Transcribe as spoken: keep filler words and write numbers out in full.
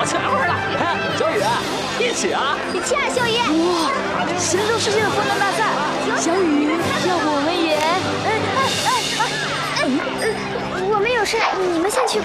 全会了。小雨，一起啊！ 一起啊，秀一！ 哇，神兽世界的风筝大赛，小雨，要不我们也…… 呃呃呃呃，我们有事，你们先去吧。